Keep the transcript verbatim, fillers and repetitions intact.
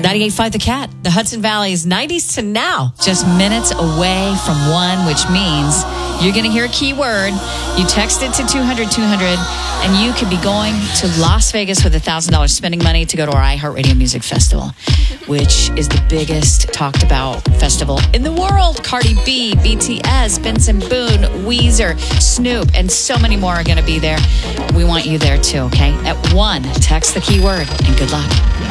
ninety-eight point five The Cat, the Hudson Valley's nineties to now. Just minutes away from one, which means you're going to hear a keyword. You text it to two hundred two hundred, and you could be going to Las Vegas with one thousand dollars spending money to go to our iHeartRadio Music Festival, which is the biggest talked about festival in the world. Cardi B, B T S, Benson Boone, Weezer, Snoop, and so many more are going to be there. We want you there too, okay? At one, text the keyword, and good luck.